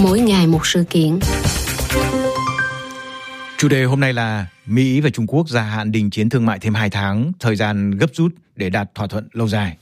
Mỗi ngày một sự kiện. Chủ đề hôm nay là Mỹ và Trung Quốc gia hạn đình chiến thương mại thêm 2 tháng, thời gian gấp rút để đạt thỏa thuận lâu dài.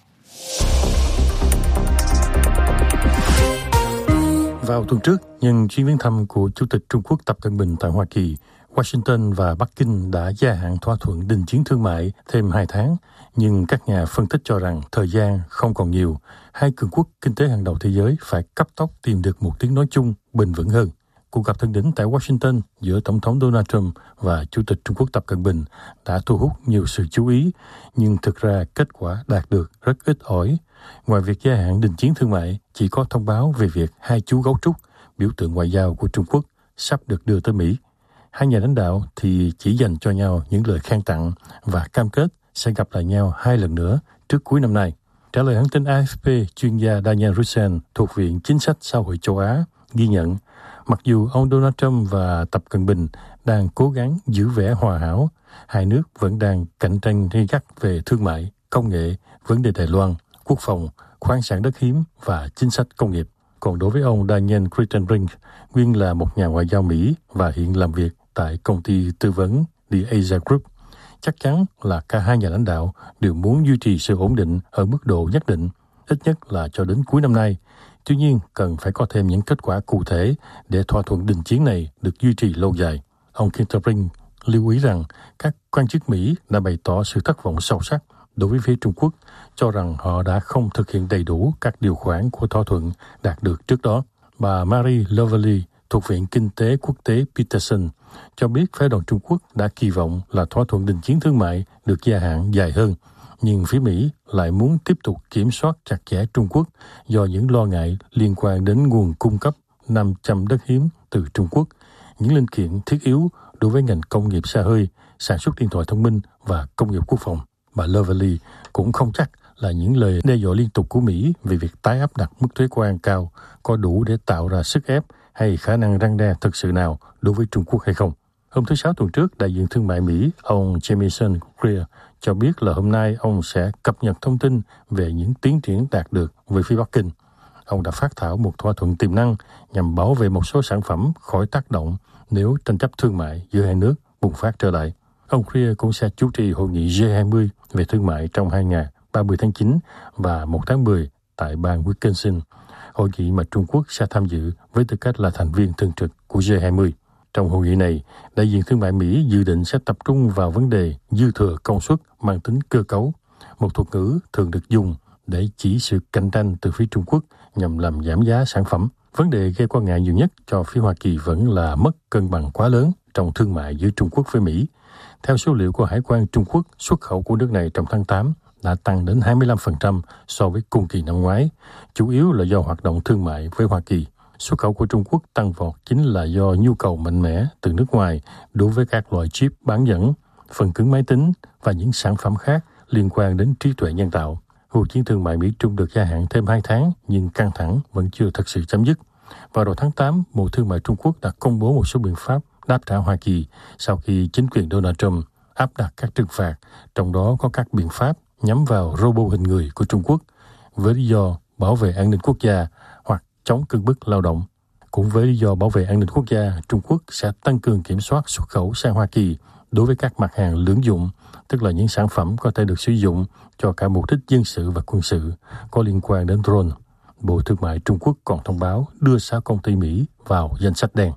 Vào tuần trước, nhân chuyến viếng thăm của Chủ tịch Trung Quốc Tập Cận Bình tại Hoa Kỳ, Washington và Bắc Kinh đã gia hạn thỏa thuận đình chiến thương mại thêm 2 tháng, nhưng các nhà phân tích cho rằng thời gian không còn nhiều. Hai cường quốc kinh tế hàng đầu thế giới phải cấp tốc tìm được một tiếng nói chung bền vững hơn. Cuộc gặp thượng đỉnh tại Washington giữa Tổng thống Donald Trump và Chủ tịch Trung Quốc Tập Cận Bình đã thu hút nhiều sự chú ý, nhưng thực ra kết quả đạt được rất ít ỏi. Ngoài việc gia hạn đình chiến thương mại, chỉ có thông báo về việc hai chú gấu trúc, biểu tượng ngoại giao của Trung Quốc, sắp được đưa tới Mỹ. Hai nhà lãnh đạo thì chỉ dành cho nhau những lời khen tặng và cam kết sẽ gặp lại nhau 2 lần nữa trước cuối năm nay. Trả lời hãng tin AFP, chuyên gia Daniel Russen thuộc Viện Chính sách Xã hội châu Á ghi nhận, mặc dù ông Donald Trump và Tập Cận Bình đang cố gắng giữ vẻ hòa hảo, hai nước vẫn đang cạnh tranh gay gắt về thương mại, công nghệ, vấn đề Đài Loan, quốc phòng, khoáng sản đất hiếm và chính sách công nghiệp. Còn đối với ông Daniel Kritenbrink, nguyên là một nhà ngoại giao Mỹ và hiện làm việc tại công ty tư vấn The Asia Group, chắc chắn là cả hai nhà lãnh đạo đều muốn duy trì sự ổn định ở mức độ nhất định, ít nhất là cho đến cuối năm nay. Tuy nhiên, cần phải có thêm những kết quả cụ thể để thỏa thuận đình chiến này được duy trì lâu dài. Ông Kritenbrink lưu ý rằng các quan chức Mỹ đã bày tỏ sự thất vọng sâu sắc đối với phía Trung Quốc, cho rằng họ đã không thực hiện đầy đủ các điều khoản của thỏa thuận đạt được trước đó. Bà Marie Lovelly thuộc Viện Kinh tế Quốc tế Peterson cho biết phái đoàn Trung Quốc đã kỳ vọng là thỏa thuận đình chiến thương mại được gia hạn dài hơn, nhưng phía Mỹ lại muốn tiếp tục kiểm soát chặt chẽ Trung Quốc do những lo ngại liên quan đến nguồn cung cấp 500 đất hiếm từ Trung Quốc, những linh kiện thiết yếu đối với ngành công nghiệp xe hơi, sản xuất điện thoại thông minh và công nghiệp quốc phòng. Bà Lovelly cũng không chắc là những lời đe dọa liên tục của Mỹ về việc tái áp đặt mức thuế quan cao có đủ để tạo ra sức ép hay khả năng răn đe thực sự nào đối với Trung Quốc hay không. Hôm thứ Sáu tuần trước, đại diện thương mại Mỹ, ông Jamieson Greer, cho biết là hôm nay ông sẽ cập nhật thông tin về những tiến triển đạt được với phía Bắc Kinh. Ông đã phát thảo một thỏa thuận tiềm năng nhằm bảo vệ một số sản phẩm khỏi tác động nếu tranh chấp thương mại giữa hai nước bùng phát trở lại. Ông Greer cũng sẽ chủ trì hội nghị G20 về thương mại trong 2 ngày 30 tháng 9 và 1 tháng 10 tại bang Wisconsin, hội nghị mà Trung Quốc sẽ tham dự với tư cách là thành viên thường trực của G20. Trong hội nghị này, đại diện thương mại Mỹ dự định sẽ tập trung vào vấn đề dư thừa công suất mang tính cơ cấu, một thuật ngữ thường được dùng để chỉ sự cạnh tranh từ phía Trung Quốc nhằm làm giảm giá sản phẩm. Vấn đề gây quan ngại nhiều nhất cho phía Hoa Kỳ vẫn là mất cân bằng quá lớn trong thương mại giữa Trung Quốc với Mỹ. Theo số liệu của Hải quan Trung Quốc, xuất khẩu của nước này trong tháng 8 đã tăng đến 25% so với cùng kỳ năm ngoái, chủ yếu là do hoạt động thương mại với Hoa Kỳ. Xuất khẩu của Trung Quốc tăng vọt chính là do nhu cầu mạnh mẽ từ nước ngoài đối với các loại chip bán dẫn, phần cứng máy tính và những sản phẩm khác liên quan đến trí tuệ nhân tạo. Cuộc chiến thương mại Mỹ-Trung được gia hạn thêm 2 tháng, nhưng căng thẳng vẫn chưa thật sự chấm dứt. Vào đầu tháng 8, Bộ Thương mại Trung Quốc đã công bố một số biện pháp đáp trả Hoa Kỳ sau khi chính quyền Donald Trump áp đặt các trừng phạt, trong đó có các biện pháp nhắm vào robot hình người của Trung Quốc với lý do bảo vệ an ninh quốc gia hoặc chống cưỡng bức lao động. Cũng với lý do bảo vệ an ninh quốc gia, Trung Quốc sẽ tăng cường kiểm soát xuất khẩu sang Hoa Kỳ đối với các mặt hàng lưỡng dụng, tức là những sản phẩm có thể được sử dụng cho cả mục đích dân sự và quân sự, có liên quan đến drone. Bộ Thương mại Trung Quốc còn thông báo đưa 6 công ty Mỹ vào danh sách đen.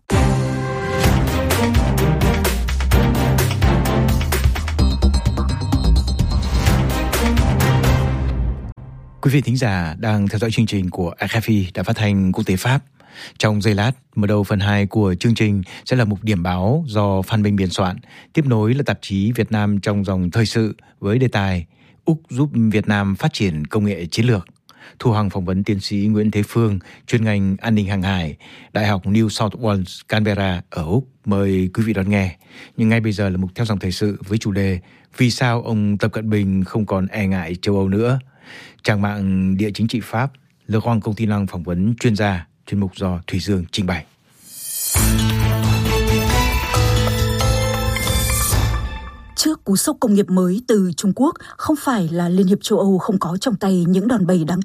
Quý vị thính giả đang theo dõi chương trình của RFI đã phát thanh quốc tế Pháp. Trong giây lát, mở đầu phần 2 của chương trình sẽ là mục điểm báo do Phan Minh biên soạn. Tiếp nối là tạp chí Việt Nam trong dòng thời sự với đề tài Úc giúp Việt Nam phát triển công nghệ chiến lược. Thu Hằng phỏng vấn tiến sĩ Nguyễn Thế Phương, chuyên ngành an ninh hàng hải, Đại học New South Wales, Canberra ở Úc. Mời quý vị đón nghe. Nhưng ngay bây giờ là mục theo dòng thời sự với chủ đề Vì sao ông Tập Cận Bình không còn e ngại châu Âu nữa? Trang mạng Địa chính trị Pháp, Le Grand Continent phỏng vấn chuyên gia, chuyên mục do Thủy Dương trình bày. Trước cú sốc công nghiệp mới từ Trung Quốc, không phải là Liên hiệp châu Âu không có trong tay những đòn bẩy đáng kể.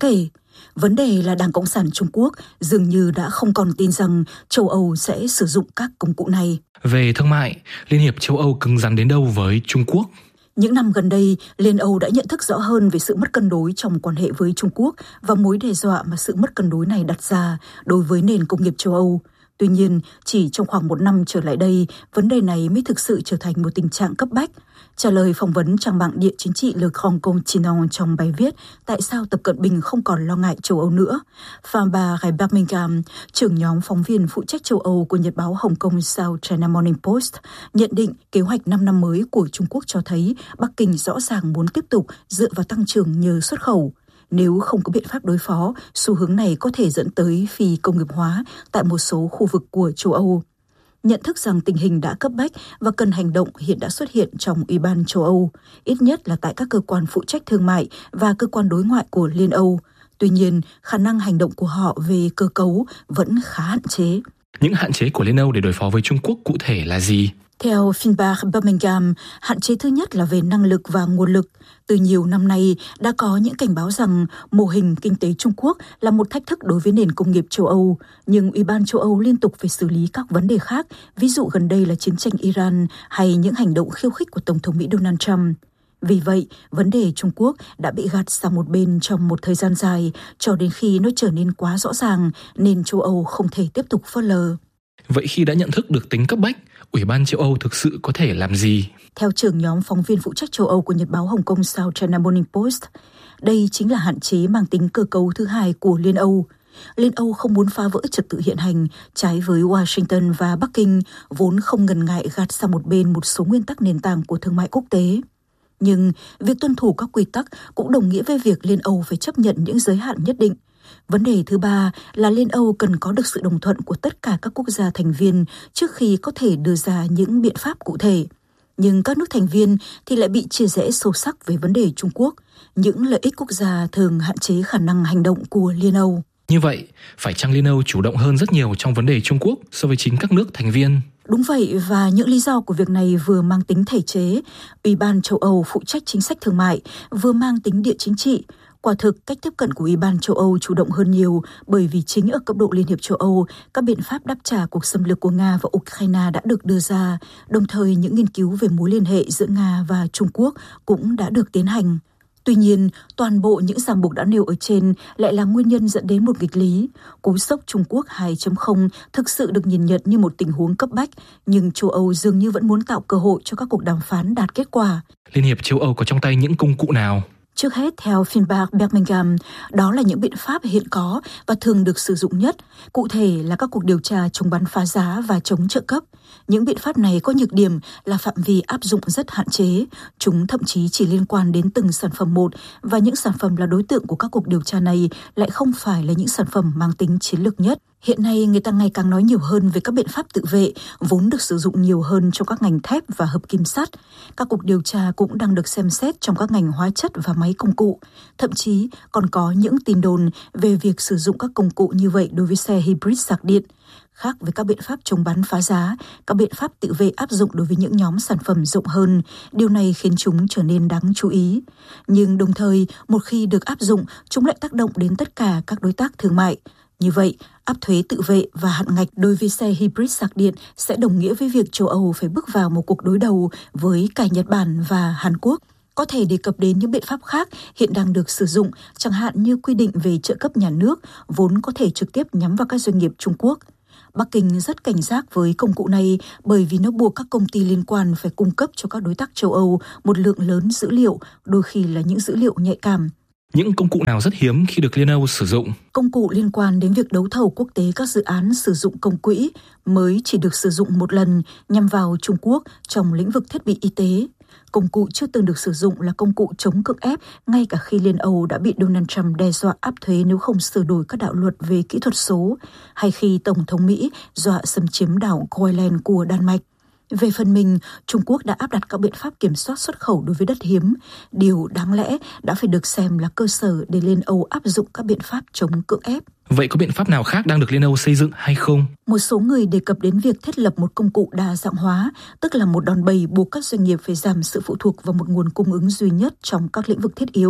Vấn đề là Đảng Cộng sản Trung Quốc dường như đã không còn tin rằng châu Âu sẽ sử dụng các công cụ này. Về thương mại, Liên hiệp châu Âu cứng rắn đến đâu với Trung Quốc? Những năm gần đây, Liên Âu đã nhận thức rõ hơn về sự mất cân đối trong quan hệ với Trung Quốc và mối đe dọa mà sự mất cân đối này đặt ra đối với nền công nghiệp châu Âu. Tuy nhiên, chỉ trong khoảng 1 năm trở lại đây, vấn đề này mới thực sự trở thành một tình trạng cấp bách. Trả lời phỏng vấn trang mạng địa chính trị Le Grand Continent trong bài viết Tại sao Tập Cận Bình không còn lo ngại châu Âu nữa, Faber Birmingham, trưởng nhóm phóng viên phụ trách châu Âu của nhật báo Hồng Kông South China Morning Post, nhận định kế hoạch 5 năm mới của Trung Quốc cho thấy Bắc Kinh rõ ràng muốn tiếp tục dựa vào tăng trưởng nhờ xuất khẩu. Nếu không có biện pháp đối phó, xu hướng này có thể dẫn tới phi công nghiệp hóa tại một số khu vực của châu Âu. Nhận thức rằng tình hình đã cấp bách và cần hành động hiện đã xuất hiện trong Ủy ban châu Âu, ít nhất là tại các cơ quan phụ trách thương mại và cơ quan đối ngoại của Liên Âu. Tuy nhiên, khả năng hành động của họ về cơ cấu vẫn khá hạn chế. Những hạn chế của Liên Âu để đối phó với Trung Quốc cụ thể là gì? Theo Faber Birmingham, hạn chế thứ nhất là về năng lực và nguồn lực. Từ nhiều năm nay, đã có những cảnh báo rằng mô hình kinh tế Trung Quốc là một thách thức đối với nền công nghiệp châu Âu, nhưng Ủy ban châu Âu liên tục phải xử lý các vấn đề khác, ví dụ gần đây là chiến tranh Iran hay những hành động khiêu khích của Tổng thống Mỹ Donald Trump. Vì vậy, vấn đề Trung Quốc đã bị gạt sang một bên trong một thời gian dài, cho đến khi nó trở nên quá rõ ràng nên châu Âu không thể tiếp tục phớt lờ. Vậy khi đã nhận thức được tính cấp bách, Ủy ban châu Âu thực sự có thể làm gì? Theo trưởng nhóm phóng viên phụ trách châu Âu của nhật báo Hồng Kông South China Morning Post, đây chính là hạn chế mang tính cơ cấu thứ hai của Liên Âu. Liên Âu không muốn phá vỡ trật tự hiện hành, trái với Washington và Bắc Kinh, vốn không ngần ngại gạt sang một bên một số nguyên tắc nền tảng của thương mại quốc tế. Nhưng việc tuân thủ các quy tắc cũng đồng nghĩa với việc Liên Âu phải chấp nhận những giới hạn nhất định. Vấn đề thứ ba là Liên Âu cần có được sự đồng thuận của tất cả các quốc gia thành viên trước khi có thể đưa ra những biện pháp cụ thể. Nhưng các nước thành viên thì lại bị chia rẽ sâu sắc về vấn đề Trung Quốc. Những lợi ích quốc gia thường hạn chế khả năng hành động của Liên Âu. Như vậy, phải chăng Liên Âu chủ động hơn rất nhiều trong vấn đề Trung Quốc so với chính các nước thành viên? Đúng vậy, và những lý do của việc này vừa mang tính thể chế, Ủy ban châu Âu phụ trách chính sách thương mại, vừa mang tính địa chính trị. Quả thực, cách tiếp cận của Ủy ban châu Âu chủ động hơn nhiều bởi vì chính ở cấp độ Liên hiệp châu Âu, các biện pháp đáp trả cuộc xâm lược của Nga và Ukraine đã được đưa ra, đồng thời những nghiên cứu về mối liên hệ giữa Nga và Trung Quốc cũng đã được tiến hành. Tuy nhiên, toàn bộ những ràng buộc đã nêu ở trên lại là nguyên nhân dẫn đến một nghịch lý. Cú sốc Trung Quốc 2.0 thực sự được nhìn nhận như một tình huống cấp bách, nhưng châu Âu dường như vẫn muốn tạo cơ hội cho các cuộc đàm phán đạt kết quả. Liên hiệp châu Âu có trong tay những công cụ nào? Trước hết, theo Faber Birmingham, đó là những biện pháp hiện có và thường được sử dụng nhất, cụ thể là các cuộc điều tra chống bán phá giá và chống trợ cấp. Những biện pháp này có nhược điểm là phạm vi áp dụng rất hạn chế, chúng thậm chí chỉ liên quan đến từng sản phẩm một, và những sản phẩm là đối tượng của các cuộc điều tra này lại không phải là những sản phẩm mang tính chiến lược nhất. Hiện nay, người ta ngày càng nói nhiều hơn về các biện pháp tự vệ, vốn được sử dụng nhiều hơn trong các ngành thép và hợp kim sắt. Các cuộc điều tra cũng đang được xem xét trong các ngành hóa chất và máy công cụ. Thậm chí còn có những tin đồn về việc sử dụng các công cụ như vậy đối với xe hybrid sạc điện. Khác với các biện pháp chống bán phá giá, các biện pháp tự vệ áp dụng đối với những nhóm sản phẩm rộng hơn. Điều này khiến chúng trở nên đáng chú ý. Nhưng đồng thời, một khi được áp dụng, chúng lại tác động đến tất cả các đối tác thương mại. Như vậy, áp thuế tự vệ và hạn ngạch đối với xe hybrid sạc điện sẽ đồng nghĩa với việc châu Âu phải bước vào một cuộc đối đầu với cả Nhật Bản và Hàn Quốc. Có thể đề cập đến những biện pháp khác hiện đang được sử dụng, chẳng hạn như quy định về trợ cấp nhà nước, vốn có thể trực tiếp nhắm vào các doanh nghiệp Trung Quốc. Bắc Kinh rất cảnh giác với công cụ này bởi vì nó buộc các công ty liên quan phải cung cấp cho các đối tác châu Âu một lượng lớn dữ liệu, đôi khi là những dữ liệu nhạy cảm. Những công cụ nào rất hiếm khi được Liên Âu sử dụng? Công cụ liên quan đến việc đấu thầu quốc tế các dự án sử dụng công quỹ mới chỉ được sử dụng một lần nhằm vào Trung Quốc trong lĩnh vực thiết bị y tế. Công cụ chưa từng được sử dụng là công cụ chống cưỡng ép, ngay cả khi Liên Âu đã bị Donald Trump đe dọa áp thuế nếu không sửa đổi các đạo luật về kỹ thuật số, hay khi Tổng thống Mỹ dọa xâm chiếm đảo Greenland của Đan Mạch. Về phần mình, Trung Quốc đã áp đặt các biện pháp kiểm soát xuất khẩu đối với đất hiếm, điều đáng lẽ đã phải được xem là cơ sở để Liên Âu áp dụng các biện pháp chống cưỡng ép. Vậy có biện pháp nào khác đang được Liên Âu xây dựng hay không? Một số người đề cập đến việc thiết lập một công cụ đa dạng hóa, tức là một đòn bẩy buộc các doanh nghiệp phải giảm sự phụ thuộc vào một nguồn cung ứng duy nhất trong các lĩnh vực thiết yếu.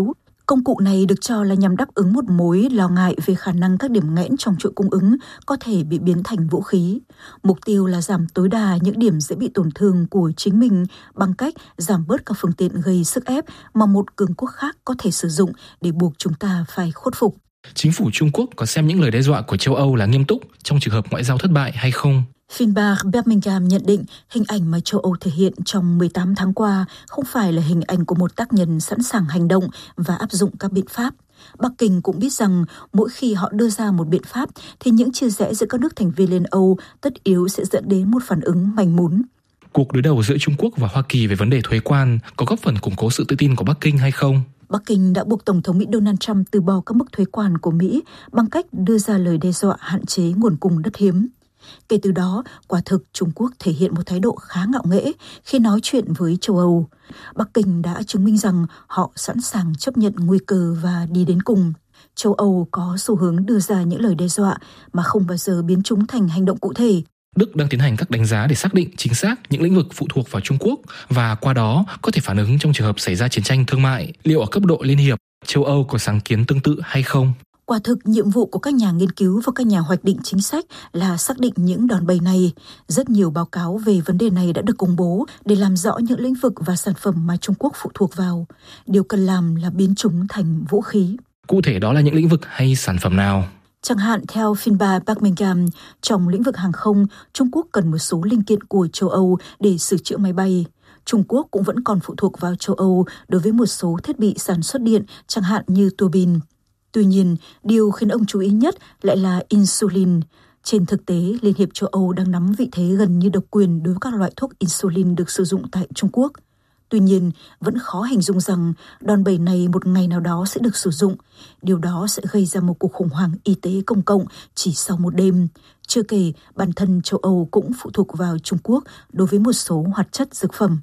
Công cụ này được cho là nhằm đáp ứng một mối lo ngại về khả năng các điểm nghẽn trong chuỗi cung ứng có thể bị biến thành vũ khí. Mục tiêu là giảm tối đa những điểm dễ bị tổn thương của chính mình bằng cách giảm bớt các phương tiện gây sức ép mà một cường quốc khác có thể sử dụng để buộc chúng ta phải khuất phục. Chính phủ Trung Quốc có xem những lời đe dọa của châu Âu là nghiêm túc trong trường hợp ngoại giao thất bại hay không? Phiên Bar Birmingham nhận định hình ảnh mà châu Âu thể hiện trong 18 tháng qua không phải là hình ảnh của một tác nhân sẵn sàng hành động và áp dụng các biện pháp. Bắc Kinh cũng biết rằng mỗi khi họ đưa ra một biện pháp thì những chia rẽ giữa các nước thành viên Liên Âu tất yếu sẽ dẫn đến một phản ứng manh mún. Cuộc đối đầu giữa Trung Quốc và Hoa Kỳ về vấn đề thuế quan có góp phần củng cố sự tự tin của Bắc Kinh hay không? Bắc Kinh đã buộc Tổng thống Mỹ Donald Trump từ bỏ các mức thuế quan của Mỹ bằng cách đưa ra lời đe dọa hạn chế nguồn cung đất hiếm. Kể từ đó, quả thực Trung Quốc thể hiện một thái độ khá ngạo nghễ khi nói chuyện với châu Âu. Bắc Kinh đã chứng minh rằng họ sẵn sàng chấp nhận nguy cơ và đi đến cùng. Châu Âu có xu hướng đưa ra những lời đe dọa mà không bao giờ biến chúng thành hành động cụ thể. Đức đang tiến hành các đánh giá để xác định chính xác những lĩnh vực phụ thuộc vào Trung Quốc và qua đó có thể phản ứng trong trường hợp xảy ra chiến tranh thương mại. Liệu ở cấp độ liên hiệp, châu Âu có sáng kiến tương tự hay không? Quả thực, nhiệm vụ của các nhà nghiên cứu và các nhà hoạch định chính sách là xác định những đòn bẩy này. Rất nhiều báo cáo về vấn đề này đã được công bố để làm rõ những lĩnh vực và sản phẩm mà Trung Quốc phụ thuộc vào. Điều cần làm là biến chúng thành vũ khí. Cụ thể đó là những lĩnh vực hay sản phẩm nào? Chẳng hạn, theo Finbar Birmingham, trong lĩnh vực hàng không, Trung Quốc cần một số linh kiện của châu Âu để sửa chữa máy bay. Trung Quốc cũng vẫn còn phụ thuộc vào châu Âu đối với một số thiết bị sản xuất điện, chẳng hạn như tua bin. Tuy nhiên, điều khiến ông chú ý nhất lại là insulin. Trên thực tế, Liên hiệp châu Âu đang nắm vị thế gần như độc quyền đối với các loại thuốc insulin được sử dụng tại Trung Quốc. Tuy nhiên, vẫn khó hình dung rằng đòn bẩy này một ngày nào đó sẽ được sử dụng. Điều đó sẽ gây ra một cuộc khủng hoảng y tế công cộng chỉ sau một đêm. Chưa kể, bản thân châu Âu cũng phụ thuộc vào Trung Quốc đối với một số hoạt chất dược phẩm.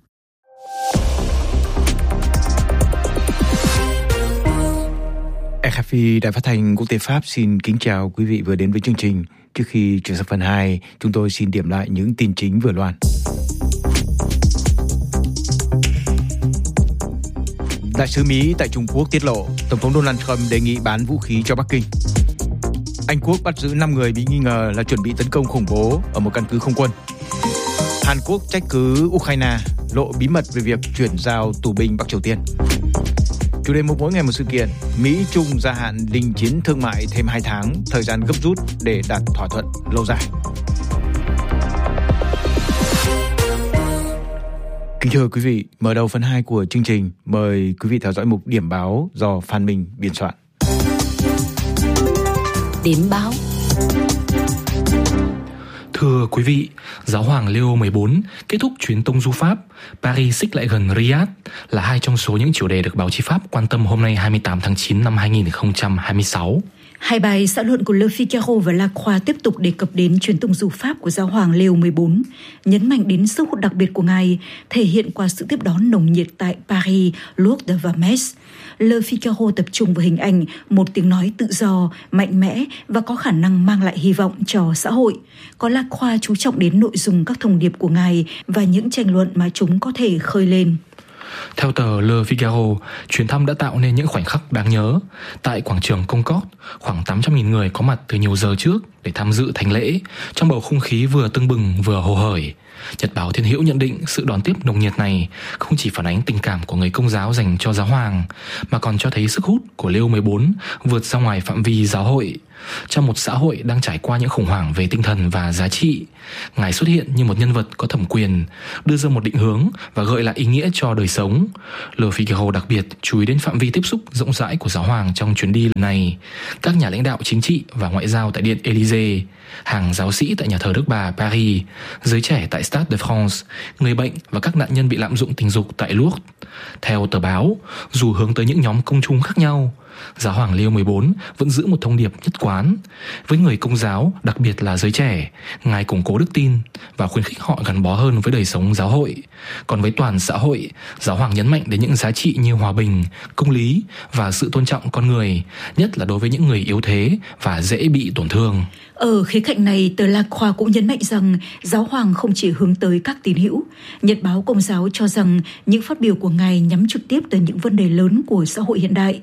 RFI Đài Phát thanh Quốc tế Pháp xin kính chào quý vị vừa đến với chương trình. Trước khi chuyển sang phần 2, chúng tôi xin điểm lại những tin chính vừa loan. Đại sứ Mỹ tại Trung Quốc tiết lộ, Tổng thống Donald Trump đề nghị bán vũ khí cho Bắc Kinh. Anh Quốc bắt giữ 5 người bị nghi ngờ là chuẩn bị tấn công khủng bố ở một căn cứ không quân. Hàn Quốc trách cứ Ukraine lộ bí mật về việc chuyển giao tù binh Bắc Triều Tiên. Chủ đề mỗi ngày một sự kiện, Mỹ Trung gia hạn đình chiến thương mại thêm 2 tháng, thời gian gấp rút để đạt thỏa thuận lâu dài. Kính thưa quý vị, mở đầu phần 2 của chương trình, mời quý vị theo dõi mục điểm báo do Phan Minh biên soạn. Điểm báo. Thưa quý vị, Giáo hoàng Leo 14 kết thúc chuyến tông du Pháp, Paris xích lại gần Riyadh là hai trong số những chủ đề được báo chí Pháp quan tâm hôm nay 28 tháng 9 năm 2026. Hai bài xã luận của Le Figaro và La Croix tiếp tục đề cập đến chuyến tông du Pháp của Giáo hoàng Leo 14, nhấn mạnh đến sức hút đặc biệt của ngài, thể hiện qua sự tiếp đón nồng nhiệt tại Paris, Lourdes và Metz. Le Figaro tập trung vào hình ảnh một tiếng nói tự do, mạnh mẽ và có khả năng mang lại hy vọng cho xã hội. Có La Croix chú trọng đến nội dung các thông điệp của ngài và những tranh luận mà chúng có thể khơi lên. Theo tờ Le Figaro, chuyến thăm đã tạo nên những khoảnh khắc đáng nhớ. Tại quảng trường Concorde, khoảng 800.000 người có mặt từ nhiều giờ trước để tham dự thánh lễ, trong bầu không khí vừa tưng bừng vừa hồ hởi. Nhật báo Thiên Hữu nhận định sự đón tiếp nồng nhiệt này không chỉ phản ánh tình cảm của người Công giáo dành cho giáo hoàng, mà còn cho thấy sức hút của Leo 14 vượt ra ngoài phạm vi giáo hội. Trong một xã hội đang trải qua những khủng hoảng về tinh thần và giá trị, ngài xuất hiện như một nhân vật có thẩm quyền, đưa ra một định hướng và gợi lại ý nghĩa cho đời sống. Le Figaro đặc biệt chú ý đến phạm vi tiếp xúc rộng rãi của giáo hoàng trong chuyến đi lần này: các nhà lãnh đạo chính trị và ngoại giao tại Điện Élysée, hàng giáo sĩ tại nhà thờ Đức Bà Paris, giới trẻ tại Stade de France, người bệnh và các nạn nhân bị lạm dụng tình dục tại Lourdes. Theo tờ báo, dù hướng tới những nhóm công chúng khác nhau, Giáo hoàng Leo 14 vẫn giữ một thông điệp nhất quán. Với người Công giáo, đặc biệt là giới trẻ, ngài củng cố đức tin và khuyến khích họ gắn bó hơn với đời sống giáo hội. Còn với toàn xã hội, giáo hoàng nhấn mạnh đến những giá trị như hòa bình, công lý và sự tôn trọng con người, nhất là đối với những người yếu thế và dễ bị tổn thương. Ở khía cạnh này, tờ La Croix cũng nhấn mạnh rằng giáo hoàng không chỉ hướng tới các tín hữu. Nhật báo Công giáo cho rằng những phát biểu của ngài nhắm trực tiếp tới những vấn đề lớn của xã hội hiện đại.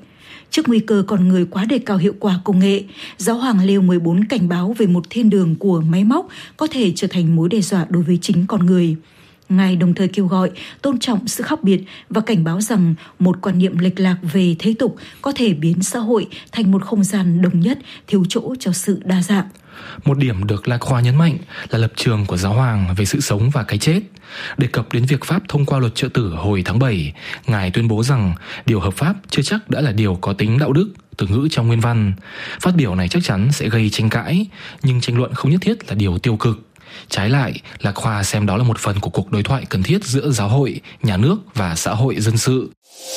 Trước nguy cơ con người quá đề cao hiệu quả công nghệ, Giáo hoàng Leo 14 cảnh báo về một thiên đường của máy móc có thể trở thành mối đe dọa đối với chính con người. Ngài đồng thời kêu gọi tôn trọng sự khác biệt và cảnh báo rằng một quan niệm lệch lạc về thế tục có thể biến xã hội thành một không gian đồng nhất, thiếu chỗ cho sự đa dạng. Một điểm được Lacroix nhấn mạnh là lập trường của giáo hoàng về sự sống và cái chết. Đề cập đến việc Pháp thông qua luật trợ tử hồi tháng 7, Ngài tuyên bố rằng điều hợp pháp chưa chắc đã là điều có tính đạo đức, từ ngữ trong nguyên văn. Phát biểu này chắc chắn sẽ gây tranh cãi, nhưng tranh luận không nhất thiết là điều tiêu cực. Trái lại, Lacroix xem đó là một phần của cuộc đối thoại cần thiết giữa giáo hội, nhà nước và xã hội dân sự.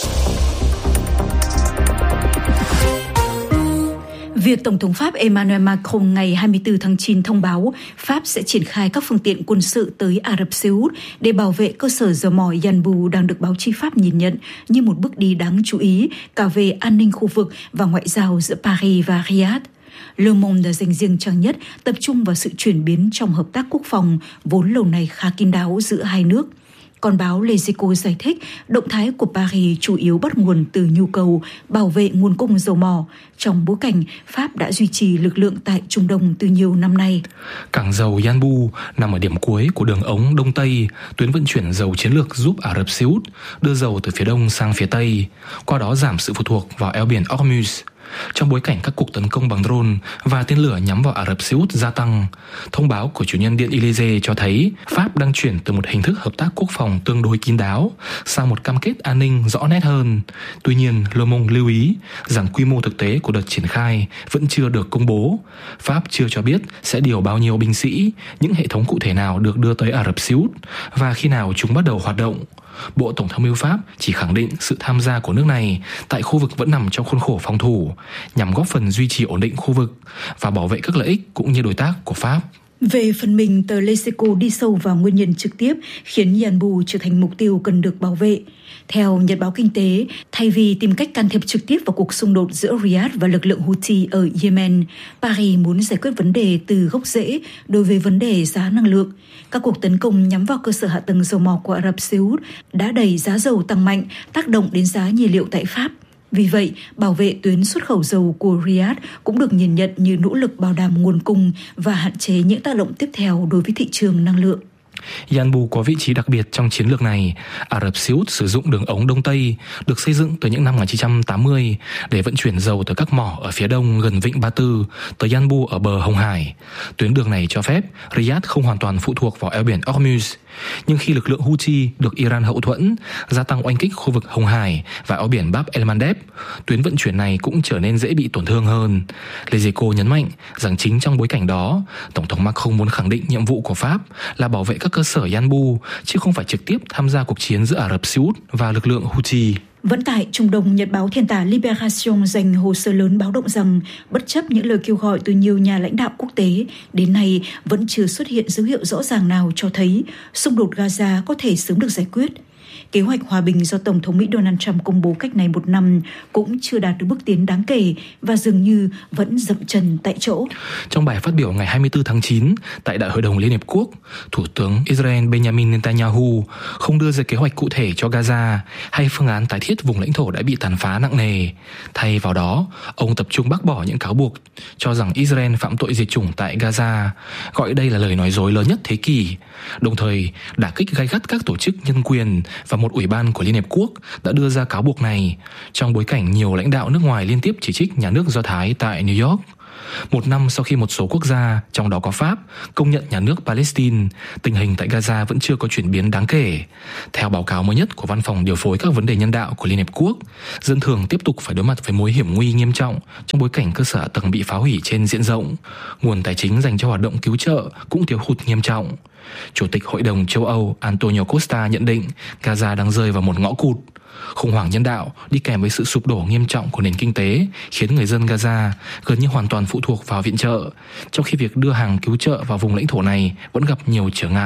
Việc Tổng thống Pháp Emmanuel Macron ngày 24 tháng 9 thông báo Pháp sẽ triển khai các phương tiện quân sự tới Ả Rập Xê Út để bảo vệ cơ sở dầu mỏ Yanbu đang được báo chí Pháp nhìn nhận như một bước đi đáng chú ý cả về an ninh khu vực và ngoại giao giữa Paris và Riyadh. Le Monde đã dành riêng trang nhất tập trung vào sự chuyển biến trong hợp tác quốc phòng vốn lâu nay khá kín đáo giữa hai nước. Còn báo Les Echos giải thích động thái của Paris chủ yếu bắt nguồn từ nhu cầu bảo vệ nguồn cung dầu mỏ trong bối cảnh Pháp đã duy trì lực lượng tại Trung Đông từ nhiều năm nay. Cảng dầu Yanbu nằm ở điểm cuối của đường ống Đông Tây, tuyến vận chuyển dầu chiến lược giúp Ả Rập Xê Út đưa dầu từ phía đông sang phía tây, qua đó giảm sự phụ thuộc vào eo biển Hormuz. Trong bối cảnh các cuộc tấn công bằng drone và tên lửa nhắm vào Ả Rập Xê Út gia tăng, thông báo của chủ nhân điện Élysée cho thấy Pháp đang chuyển từ một hình thức hợp tác quốc phòng tương đối kín đáo sang một cam kết an ninh rõ nét hơn. Tuy nhiên, Le Monde lưu ý rằng quy mô thực tế của đợt triển khai vẫn chưa được công bố. Pháp chưa cho biết sẽ điều bao nhiêu binh sĩ, những hệ thống cụ thể nào được đưa tới Ả Rập Xê Út và khi nào chúng bắt đầu hoạt động. Bộ Tổng tham mưu Pháp chỉ khẳng định sự tham gia của nước này tại khu vực vẫn nằm trong khuôn khổ phòng thủ, nhằm góp phần duy trì ổn định khu vực và bảo vệ các lợi ích cũng như đối tác của Pháp. Về phần mình, tờ Les Echos đi sâu vào nguyên nhân trực tiếp khiến Yanbu trở thành mục tiêu cần được bảo vệ. Theo Nhật báo Kinh tế, thay vì tìm cách can thiệp trực tiếp vào cuộc xung đột giữa Riyadh và lực lượng Houthi ở Yemen, Paris muốn giải quyết vấn đề từ gốc rễ đối với vấn đề giá năng lượng. Các cuộc tấn công nhắm vào cơ sở hạ tầng dầu mỏ của Ả Rập Xê Út đã đẩy giá dầu tăng mạnh, tác động đến giá nhiên liệu tại Pháp. Vì vậy, bảo vệ tuyến xuất khẩu dầu của Riyadh cũng được nhìn nhận như nỗ lực bảo đảm nguồn cung và hạn chế những tác động tiếp theo đối với thị trường năng lượng. Yanbu có vị trí đặc biệt trong chiến lược này. Ả Rập Xê Út sử dụng đường ống Đông Tây được xây dựng từ những năm 1980 để vận chuyển dầu từ các mỏ ở phía đông gần vịnh Ba Tư tới Yanbu ở bờ Hồng Hải. Tuyến đường này cho phép Riyadh không hoàn toàn phụ thuộc vào eo biển Hormuz. Nhưng khi lực lượng Houthi được Iran hậu thuẫn, gia tăng oanh kích khu vực Hồng Hải và eo biển Bab el-Mandeb, tuyến vận chuyển này cũng trở nên dễ bị tổn thương hơn. Les Echos nhấn mạnh rằng chính trong bối cảnh đó, Tổng thống Macron muốn khẳng định nhiệm vụ của Pháp là bảo vệ các cơ sở Yanbu, chứ không phải trực tiếp tham gia cuộc chiến giữa Ả Rập Xê Út và lực lượng Houthi. Vẫn tại Trung Đông, Nhật báo Thiên tả Libération dành hồ sơ lớn báo động rằng bất chấp những lời kêu gọi từ nhiều nhà lãnh đạo quốc tế, đến nay vẫn chưa xuất hiện dấu hiệu rõ ràng nào cho thấy xung đột Gaza có thể sớm được giải quyết. Kế hoạch hòa bình do Tổng thống Mỹ Donald Trump công bố cách này một năm cũng chưa đạt được bước tiến đáng kể và dường như vẫn dậm chân tại chỗ. Trong bài phát biểu ngày 24 tháng 9 tại Đại hội đồng Liên Hiệp Quốc, Thủ tướng Israel Benjamin Netanyahu không đưa ra kế hoạch cụ thể cho Gaza hay phương án tái thiết vùng lãnh thổ đã bị tàn phá nặng nề. Thay vào đó, ông tập trung bác bỏ những cáo buộc cho rằng Israel phạm tội diệt chủng tại Gaza, gọi đây là lời nói dối lớn nhất thế kỷ, đồng thời đả kích gay gắt các tổ chức nhân quyền và một ủy ban của Liên Hiệp Quốc đã đưa ra cáo buộc này trong bối cảnh nhiều lãnh đạo nước ngoài liên tiếp chỉ trích nhà nước Do Thái tại New York. Một năm sau khi một số quốc gia, trong đó có Pháp, công nhận nhà nước Palestine, tình hình tại Gaza vẫn chưa có chuyển biến đáng kể. Theo báo cáo mới nhất của Văn phòng điều phối các vấn đề nhân đạo của Liên Hiệp Quốc, dân thường tiếp tục phải đối mặt với mối hiểm nguy nghiêm trọng trong bối cảnh cơ sở hạ tầng bị phá hủy trên diện rộng. Nguồn tài chính dành cho hoạt động cứu trợ cũng thiếu hụt nghiêm trọng. Chủ tịch Hội đồng châu Âu Antonio Costa nhận định Gaza đang rơi vào một ngõ cụt. Khủng hoảng nhân đạo đi kèm với sự sụp đổ nghiêm trọng của nền kinh tế khiến người dân Gaza gần như hoàn toàn phụ thuộc vào viện trợ, trong khi việc đưa hàng cứu trợ vào vùng lãnh thổ này vẫn gặp nhiều trở ngại.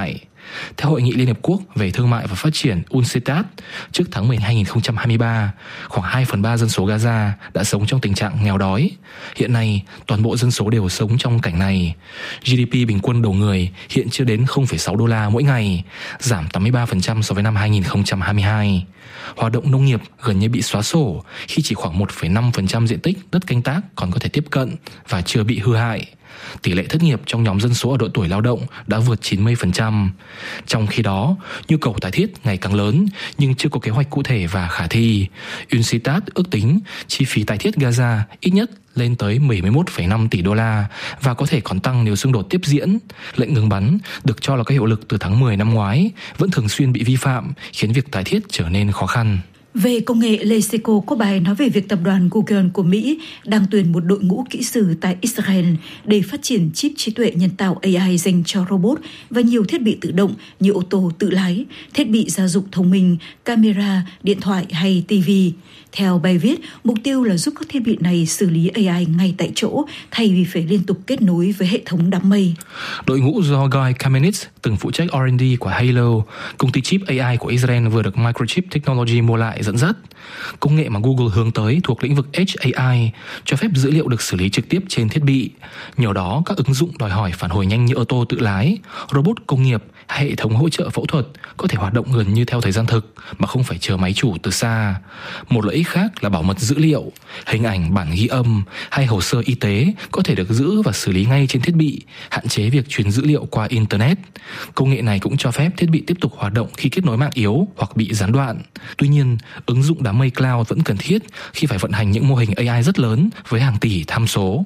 Theo Hội nghị Liên Hợp Quốc về Thương mại và Phát triển UNCTAD, trước tháng 10 2023, khoảng 2/3 dân số Gaza đã sống trong tình trạng nghèo đói. Hiện nay, toàn bộ dân số đều sống trong cảnh này. GDP bình quân đầu người hiện chưa đến 0,6 đô la mỗi ngày, giảm 83% so với năm 2022. Hoạt động nông nghiệp gần như bị xóa sổ khi chỉ khoảng 1,5% diện tích đất canh tác còn có thể tiếp cận và chưa bị hư hại. Tỷ lệ thất nghiệp trong nhóm dân số ở độ tuổi lao động đã vượt 90%. Trong khi đó, nhu cầu tái thiết ngày càng lớn nhưng chưa có kế hoạch cụ thể và khả thi. UNCTAD ước tính chi phí tái thiết Gaza ít nhất lên tới 71,5 tỷ đô la và có thể còn tăng nếu xung đột tiếp diễn. Lệnh ngừng bắn được cho là có hiệu lực từ tháng 10 năm ngoái vẫn thường xuyên bị vi phạm, khiến việc tái thiết trở nên khó khăn. Về công nghệ, Lê Seco có bài nói về việc tập đoàn Google của Mỹ đang tuyển một đội ngũ kỹ sư tại Israel để phát triển chip trí tuệ nhân tạo AI dành cho robot và nhiều thiết bị tự động như ô tô tự lái, thiết bị gia dụng thông minh, camera, điện thoại hay TV. Theo bài viết, mục tiêu là giúp các thiết bị này xử lý AI ngay tại chỗ thay vì phải liên tục kết nối với hệ thống đám mây. Đội ngũ do Guy Kamenetz, từng phụ trách R&D của Halo, công ty chip AI của Israel vừa được Microchip Technology mua lại, dẫn dắt. Công nghệ mà Google hướng tới thuộc lĩnh vực Edge AI, cho phép dữ liệu được xử lý trực tiếp trên thiết bị. Nhờ đó, các ứng dụng đòi hỏi phản hồi nhanh như ô tô tự lái, robot công nghiệp hay hệ thống hỗ trợ phẫu thuật có thể hoạt động gần như theo thời gian thực mà không phải chờ máy chủ từ xa. Một lợi ích khác là bảo mật dữ liệu, hình ảnh, bản ghi âm hay hồ sơ y tế có thể được giữ và xử lý ngay trên thiết bị, hạn chế việc truyền dữ liệu qua Internet. Công nghệ này cũng cho phép thiết bị tiếp tục hoạt động khi kết nối mạng yếu hoặc bị gián đoạn. Tuy nhiên, ứng dụng đám mây cloud vẫn cần thiết khi phải vận hành những mô hình AI rất lớn với hàng tỷ tham số.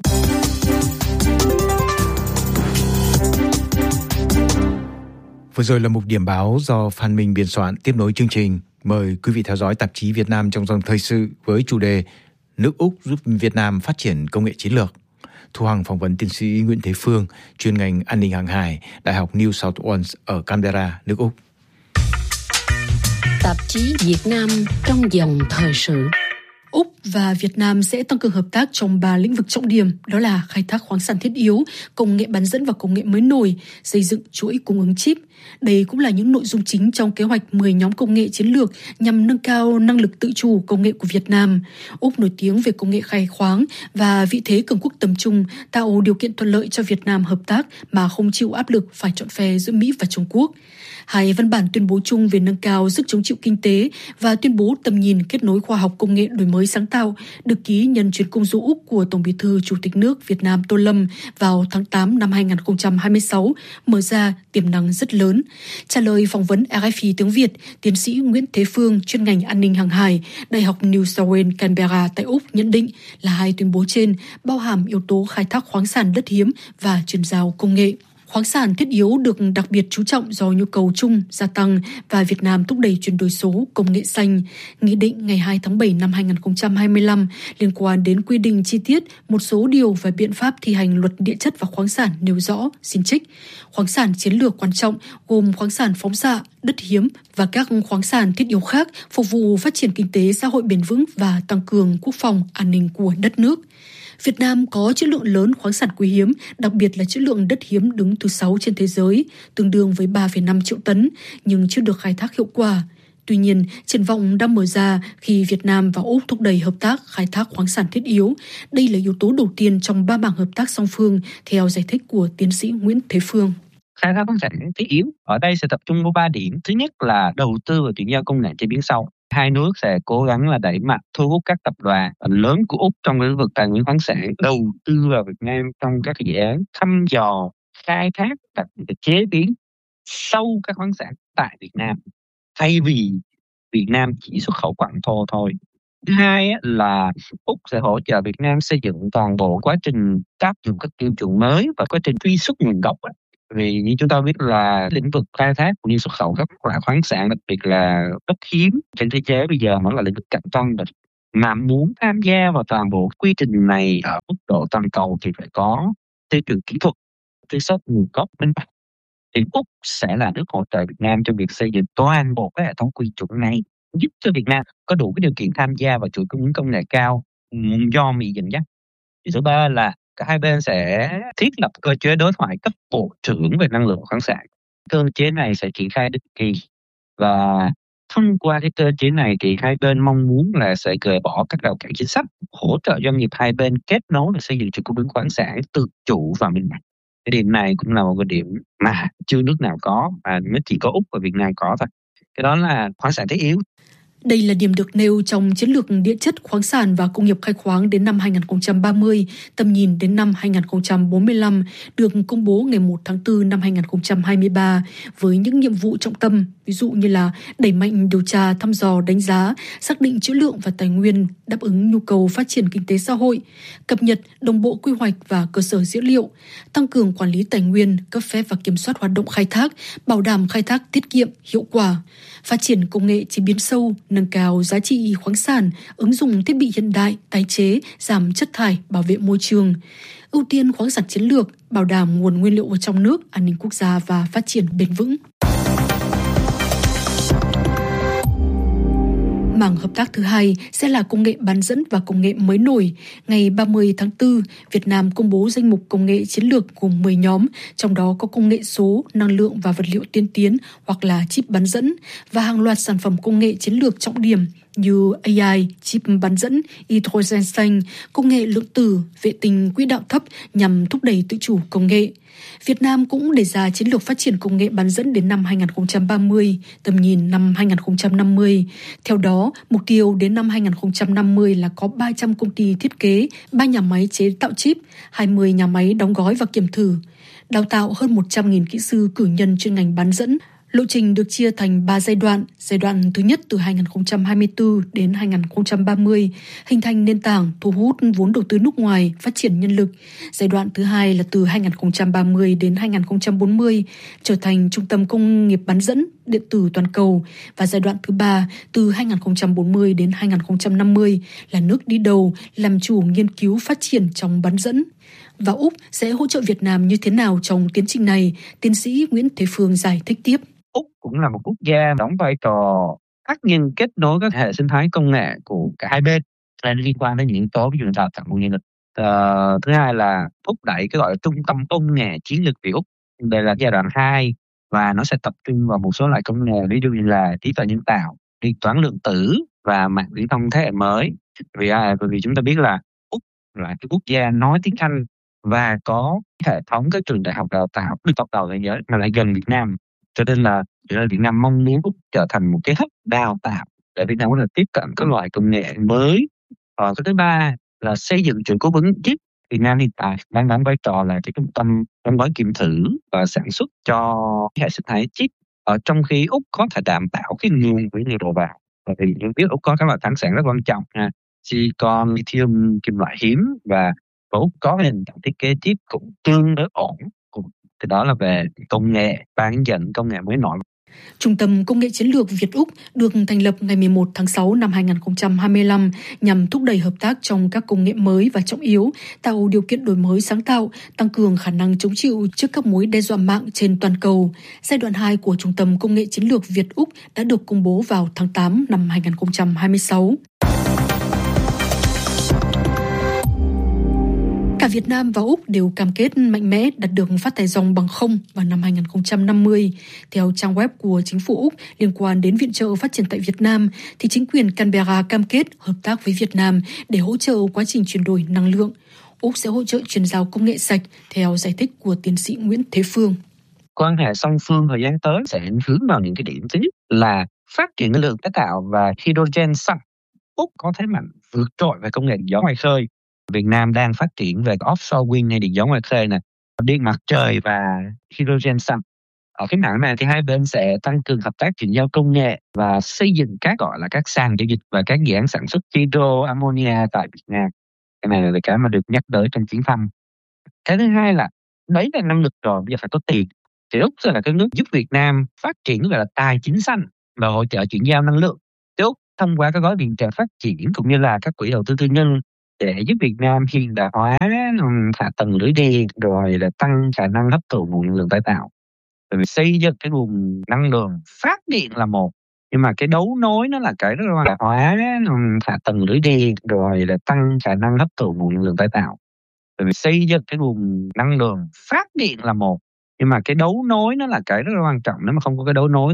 Vừa rồi là một điểm báo do Phan Minh biên soạn. Tiếp nối chương trình, mời quý vị theo dõi tạp chí Việt Nam trong dòng thời sự với chủ đề Nước Úc giúp Việt Nam phát triển công nghệ chiến lược. Thu Hằng phỏng vấn tiến sĩ Nguyễn Thế Phương, chuyên ngành an ninh hàng hải, Đại học New South Wales ở Canberra, nước Úc. Tạp chí Việt Nam trong dòng thời sự. Úc và Việt Nam sẽ tăng cường hợp tác trong 3 lĩnh vực trọng điểm, đó là khai thác khoáng sản thiết yếu, công nghệ bán dẫn và công nghệ mới nổi, xây dựng chuỗi cung ứng chip. Đây cũng là những nội dung chính trong kế hoạch 10 nhóm công nghệ chiến lược nhằm nâng cao năng lực tự chủ công nghệ của Việt Nam. Úc nổi tiếng về công nghệ khai khoáng và vị thế cường quốc tầm trung, tạo điều kiện thuận lợi cho Việt Nam hợp tác mà không chịu áp lực phải chọn phe giữa Mỹ và Trung Quốc. Hai văn bản tuyên bố chung về nâng cao sức chống chịu kinh tế và tuyên bố tầm nhìn kết nối khoa học công nghệ đổi mới sáng tạo được ký nhân chuyến công du Úc của Tổng Bí thư Chủ tịch nước Việt Nam Tô Lâm vào tháng 8 năm 2026 mở ra tiềm năng rất lớn. Trả lời phỏng vấn RFI tiếng Việt, tiến sĩ Nguyễn Thế Phương, chuyên ngành an ninh hàng hải, Đại học New South Wales Canberra tại Úc nhận định là hai tuyên bố trên bao hàm yếu tố khai thác khoáng sản đất hiếm và chuyển giao công nghệ. Khoáng sản thiết yếu được đặc biệt chú trọng do nhu cầu chung gia tăng và Việt Nam thúc đẩy chuyển đổi số công nghệ xanh. Nghị định ngày 2 tháng 7 năm 2025 liên quan đến quy định chi tiết một số điều và biện pháp thi hành luật địa chất và khoáng sản nêu rõ, xin trích, khoáng sản chiến lược quan trọng gồm khoáng sản phóng xạ, đất hiếm và các khoáng sản thiết yếu khác phục vụ phát triển kinh tế xã hội bền vững và tăng cường quốc phòng an ninh của đất nước. Việt Nam có trữ lượng lớn khoáng sản quý hiếm, đặc biệt là trữ lượng đất hiếm đứng thứ 6 trên thế giới, tương đương với 3,5 triệu tấn, nhưng chưa được khai thác hiệu quả. Tuy nhiên, triển vọng đang mở ra khi Việt Nam và Úc thúc đẩy hợp tác khai thác khoáng sản thiết yếu. Đây là yếu tố đầu tiên trong 3 mảng hợp tác song phương, theo giải thích của tiến sĩ Nguyễn Thế Phương. Khai thác khoáng sản thiết yếu ở đây sẽ tập trung vào 3 điểm. Thứ nhất là đầu tư và chuyển giao công nghệ chế biến sâu. Hai nước sẽ cố gắng là đẩy mạnh thu hút các tập đoàn lớn của Úc trong lĩnh vực tài nguyên khoáng sản đầu tư vào Việt Nam trong các dự án thăm dò, khai thác và chế biến sâu các khoáng sản tại Việt Nam, thay vì Việt Nam chỉ xuất khẩu quặng thô thôi. Thứ hai là Úc sẽ hỗ trợ Việt Nam xây dựng toàn bộ quá trình áp dụng các tiêu chuẩn mới và quá trình truy xuất nguồn gốc. Vì như chúng ta biết là lĩnh vực khai thác cũng như xuất khẩu các loại khoáng sản, đặc biệt là đất hiếm trên thế giới bây giờ nó là lĩnh vực cạnh tranh. Mà muốn tham gia vào toàn bộ quy trình này ở mức độ toàn cầu thì phải có tiêu chuẩn kỹ thuật, truy xuất nguồn gốc minh bạch. Thì Úc sẽ là nước hỗ trợ Việt Nam trong việc xây dựng toàn bộ cái hệ thống quy chuẩn này, giúp cho Việt Nam có đủ cái điều kiện tham gia vào chuỗi cung ứng công nghệ cao do Mỹ dẫn dắt. Thứ ba là cả hai bên sẽ thiết lập cơ chế đối thoại cấp bộ trưởng về năng lượng khoáng sản. Cơ chế này sẽ triển khai định kỳ và thông qua cái cơ chế này thì hai bên mong muốn là sẽ gỡ bỏ các rào cản chính sách, hỗ trợ doanh nghiệp hai bên kết nối để xây dựng chuỗi cung ứng khoáng sản tự chủ và minh bạch. Cái điểm này cũng là một cái điểm mà chưa nước nào có, mà nó chỉ có Úc và Việt Nam có thôi. Cái đó là khoáng sản thiết yếu. Đây là điểm được nêu trong chiến lược địa chất, khoáng sản và công nghiệp khai khoáng đến năm 2030, tầm nhìn đến năm 2045, được công bố ngày 1 tháng 4 năm 2023 với những nhiệm vụ trọng tâm, ví dụ như là đẩy mạnh điều tra, thăm dò, đánh giá, xác định trữ lượng và tài nguyên, đáp ứng nhu cầu phát triển kinh tế xã hội, cập nhật đồng bộ quy hoạch và cơ sở dữ liệu, tăng cường quản lý tài nguyên, cấp phép và kiểm soát hoạt động khai thác, bảo đảm khai thác tiết kiệm, hiệu quả, phát triển công nghệ chế biến sâu, nâng cao giá trị khoáng sản, ứng dụng thiết bị hiện đại, tái chế, giảm chất thải, bảo vệ môi trường, ưu tiên khoáng sản chiến lược, bảo đảm nguồn nguyên liệu ở trong nước, an ninh quốc gia và phát triển bền vững. Mảng hợp tác thứ hai sẽ là công nghệ bán dẫn và công nghệ mới nổi. Ngày 30 tháng 4, Việt Nam công bố danh mục công nghệ chiến lược gồm 10 nhóm, trong đó có công nghệ số, năng lượng và vật liệu tiên tiến hoặc là chip bán dẫn, và hàng loạt sản phẩm công nghệ chiến lược trọng điểm như AI, chip bán dẫn, hydrogen xanh, công nghệ lượng tử, vệ tinh quỹ đạo thấp nhằm thúc đẩy tự chủ công nghệ. Việt Nam cũng đề ra chiến lược phát triển công nghệ bán dẫn đến năm 2030, tầm nhìn năm 2050. Theo đó, mục tiêu đến năm 2050 là có 300 công ty thiết kế, 3 nhà máy chế tạo chip, 20 nhà máy đóng gói và kiểm thử, đào tạo hơn 100.000 kỹ sư cử nhân chuyên ngành bán dẫn. Lộ trình được chia thành 3 giai đoạn. Giai đoạn thứ nhất từ 2024 đến 2030, hình thành nền tảng, thu hút vốn đầu tư nước ngoài, phát triển nhân lực. Giai đoạn thứ hai là từ 2030 đến 2040, trở thành trung tâm công nghiệp bán dẫn điện tử toàn cầu. Và giai đoạn thứ ba từ 2040 đến 2050 là nước đi đầu, làm chủ nghiên cứu phát triển trong bán dẫn. Và Úc sẽ hỗ trợ Việt Nam như thế nào trong tiến trình này? Tiến sĩ Nguyễn Thế Phương giải thích tiếp. Úc cũng là một quốc gia đóng vai trò tác nhân kết nối các hệ sinh thái công nghệ của cả hai bên, liên quan đến những yếu tố ví dụ như đào tạo nguồn nhân lực. Thứ hai là thúc đẩy cái gọi là trung tâm công nghệ chiến lược Việt Úc. Đây là giai đoạn 2 và nó sẽ tập trung vào một số loại công nghệ, ví dụ như là trí tuệ nhân tạo, điện toán lượng tử và mạng viễn thông thế hệ mới. Bởi vì chúng ta biết là Úc là cái quốc gia nói tiếng Anh và có hệ thống các trường đại học đào tạo được top đầu thế giới mà lại gần Việt Nam. Cho nên là Việt Nam mong muốn Úc trở thành một cái hub đào tạo để Việt Nam có thể tiếp cận các loại công nghệ mới. Cái thứ ba là xây dựng chuỗi cung ứng chip. Việt Nam hiện tại đang đóng vai trò là cái trung tâm đóng gói kiểm thử và sản xuất cho hệ sinh thái chip. Trong khi Úc có thể đảm bảo cái nguồn nguyên liệu đầu vào. Bởi vì chúng biết Úc có các loại khoáng sản rất quan trọng, silicon, lithium, kim loại hiếm, và Úc có nền tảng thiết kế chip cũng tương đối ổn. Thì đó là về công nghệ, bán dẫn công nghệ mới nổi. Trung tâm Công nghệ Chiến lược Việt-Úc được thành lập ngày 11 tháng 6 năm 2025 nhằm thúc đẩy hợp tác trong các công nghệ mới và trọng yếu, tạo điều kiện đổi mới sáng tạo, tăng cường khả năng chống chịu trước các mối đe dọa mạng trên toàn cầu. Giai đoạn 2 của Trung tâm Công nghệ Chiến lược Việt-Úc đã được công bố vào tháng 8 năm 2026. Cả Việt Nam và Úc đều cam kết mạnh mẽ đạt được phát thải ròng bằng không vào năm 2050. Theo trang web của chính phủ Úc liên quan đến viện trợ phát triển tại Việt Nam, thì chính quyền Canberra cam kết hợp tác với Việt Nam để hỗ trợ quá trình chuyển đổi năng lượng. Úc sẽ hỗ trợ chuyển giao công nghệ sạch, theo giải thích của tiến sĩ Nguyễn Thế Phương. Quan hệ song phương thời gian tới sẽ hướng vào những cái điểm. Thứ nhất là phát triển năng lượng tái tạo và hydrogen xanh. Úc có thế mạnh vượt trội về công nghệ điện gió ngoài khơi. Việt Nam đang phát triển về offshore wind hay điện gió ngoài khơi này, điện mặt trời và hydrogen xanh. Ở cái mảng này thì hai bên sẽ tăng cường hợp tác chuyển giao công nghệ và xây dựng các gọi là các sàn giao dịch và các dự án sản xuất hydro ammonia tại Việt Nam. Cái này là cái mà được nhắc tới trong chuyến thăm. Cái thứ hai là đấy là năng lực rồi, bây giờ phải có tiền. Thì Úc sẽ là cái nước giúp Việt Nam phát triển gọi là tài chính xanh và hỗ trợ chuyển giao năng lượng. Thì Úc thông qua các gói viện trợ phát triển cũng như là các quỹ đầu tư tư nhân để giúp Việt Nam hiện đại hóa hạ tầng lưới điện, rồi là tăng khả năng hấp thụ nguồn năng lượng tái tạo. Bởi vì xây dựng cái nguồn năng lượng phát điện là một, nhưng mà cái đấu nối nó là cái rất là hóa hạ tầng lưới điện, rồi là tăng khả năng hấp thụ nguồn năng lượng tái tạo. Bởi vì xây dựng cái nguồn năng lượng phát điện là một, Nhưng mà cái đấu nối nó là cái rất là quan trọng. Nếu mà không có cái đấu nối